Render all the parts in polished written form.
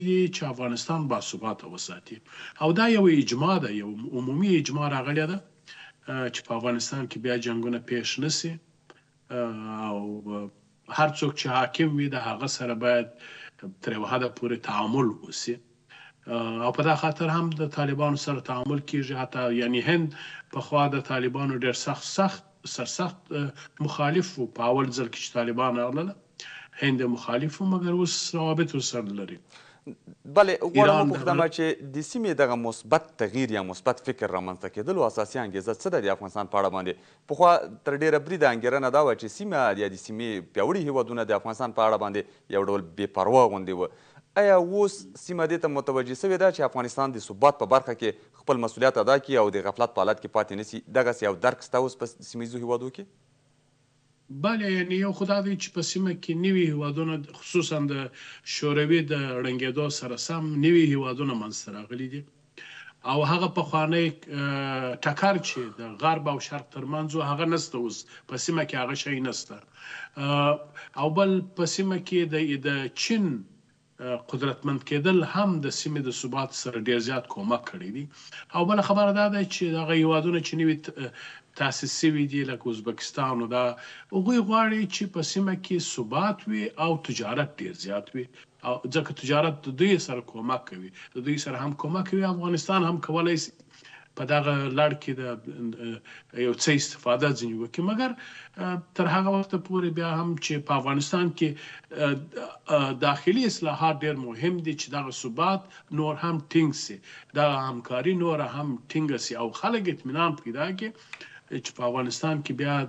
چې افغانستان باثباته وساتي او دا یو اجماع ده، یو عمومي اجماع راغلی ده چې په افغانستان کې بیا جنګونه پیښ نشي او هر څوک چې حاکم وي د هغه سره باید تر یوه حده پورې تعامل وسي او په دا خاطر هم د طالبانو سره تعامل کیږي. حتی یعنی هند پخوا د طالبانو ډېر سرسخت مخالف و. په اول ځل کې چې طالبان راغلل هند مخالف و، مګر اوس روابط ورسره لري. بله غواړم وپوښتم چې د سیمې دغه مثبت تغییر یا مثبت فکر رامنځته کېدلو اساسي انګېزه څه ده د افغانستان په اړه باندې؟ پخوا تر ډېره بریده انګېرنه دا وه چې سیمه یا د سیمې پیاوړي هیوادونه د افغانستان په اړه باندې یو ډول بې پروا غوندې وه. آیا اوس سیمه دې ته متوجه سوې ده چې افغانستان د ثبات په برخه کې خپل مسؤلیت ادا کړي او د غفلت په حالت کې پاتې نه سي؟ دغسې یو درک شته اوس په سیمه ییزو هیوادو کې؟ بله، یعنی یو خو دا دی چې په سیمه کې نوي هیوادونه خصوصا د شوروي د ړنګېدو سره سم نوي هیوادونه منځته راغلي دي او هغه پخوانی ټکر چې د غرب او شرق ترمنځ و هغه نسته اوس په سیمه کې، هغه شی نسته. او بل په سیمه کې د چین قدرتمند کېدل هم د سیمې د ثبات سره ډېر زیات کومک کړی دی. او بله خبره دا ده چې دغه هیوادونه چې نوي تاسیس سوي دي لکه ازبکستان، دا هغوی غواړي چې په سیمه کې ثبات وي او تجارت ډېر زیات وي، او ځکه تجارت د دوی سره کومک کوي، د دوی سره هم کومک کوي. افغانستان هم کولی شي په دغه لړ کې د یو څه استفاده ځینې وکړي، مګر تر هغه وخته پورې بیا هم چې په افغانستان کې داخلي اصلاحات ډېر مهم دي چې دغه ثبات نور هم ټینګ سي، دغه همکاري نور هم ټینګه سي او خلک اطمینان پیدا کړي چې په افغانستان کې بیا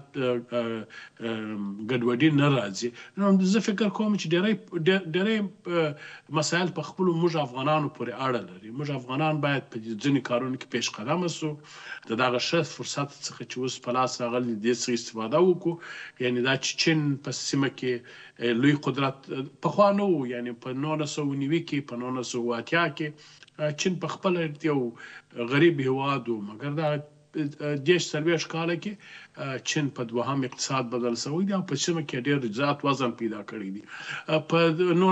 ګډوډي نه راځي. نو زه فکر کوم چې ډېری مسایل په خپلو موږ افغانانو پورې اړه لري. موږ افغانان باید په ځینې کارونو کې پیش قدمه سو، د دغه ښه فرصت څخه چې اوس په لاس راغلی دې څخه استفاده وکړو. یعنې دا چې چین په سیمه کې لوی قدرت پخوا نه و، یعنې په 1990 کې په 1980 کې چین په خپله یو غریب هیواد و، مګر دا 30-40 کاله کې چین په دوهم اقتصاد بدل شوی دی او په سیمه کې ډېر زیات وزن پیدا کړی دی. په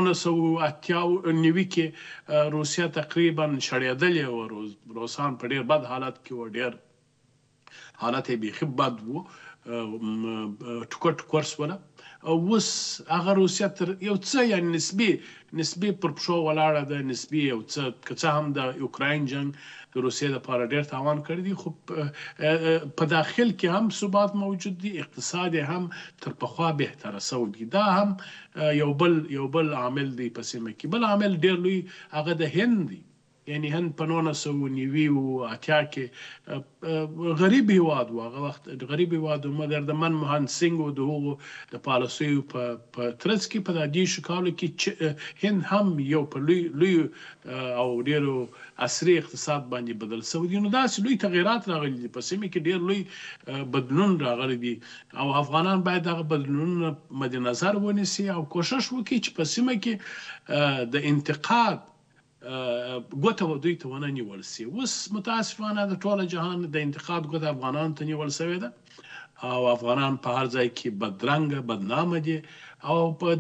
1990 کې روسیه تقریبا شړېدلې وه، روسان په ډېر بد حالت کې وه، ډېر حالت یې بیخي بد و، ټوکر ټوکر سوله. اوس هغه روسیه تر یو څه یعنې نسبي پر پښو ولاړه ده، نسبي یو څه، که څه هم د اوکراین جنګ د روسیې لپاره ډېر تاوان کړی دی، خو په داخل کې هم ثبات موجود دی، اقتصاد هم تر پخوا بهتره شوی دی. دا هم یو بل عامل دی په سیمه کې. بل عامل ډېر لوی هغه د هند دی. یعنی هند په 1990 کې غریب هیواد و، هغه وخت غریب هیواد و، مګر د منموهن سینګ و د هغو د پالیسیو په ترڅ کې په دېرشو کالو کې هند هم یو په لوی او ډېرو عصري اقتصاد باندې بدل شوی دی. نو داسې لوی تغیرات راغلي دي په سیمه کې، ډېر لوی بدلون راغلی دی او افغانان باید دغه بدلونونه مد نظر ونیسي او کوشش وکړي چې په سیمه کې د انتقاد ګوته دوی ته ونه نیول سي. اوس متاسفانه د ټوله جهان د انتقاد ګوته افغانانو ته نیول سوې ده او افغانان په هر ځای کې بدرنګه بدنامه دي او په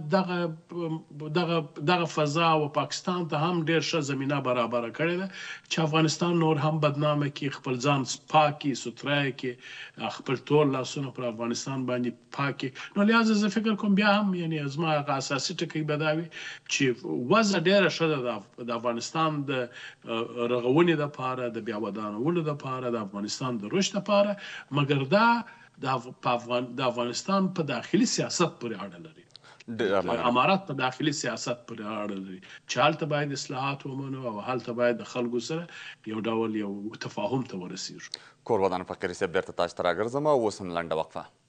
دغه فضا او پاکستان ته هم ډېر ښه زمینه برابره کړې ده چې افغانستان نور هم بدنامه کړي، خپل ځان پاکي سوتره کړي، خپل ټول لاسونه پر افغانستان باندې پاکي. نو لہذا زه فکر کوم بیا هم یعنې زما هغه اساسي ټکی به دا وي چې وضع ډېره ښه ده د افغانستان د رغونې دپاره، د بیا ودانولو دپاره، د افغانستان د رشد دپاره، مګر دا د افغانستان په داخلي سیاست پورې اړه لري، امارات په داخلي سیاست پورې اړه لري چې هلته باید اصلاحات ومنو او هلته باید د خلکو سره یو ډول یو تفاهم ته ورسیږو. کور ودان فقیري صاحب بېرته تاسو ته راګرځم او اوس هم لنډه وقفه.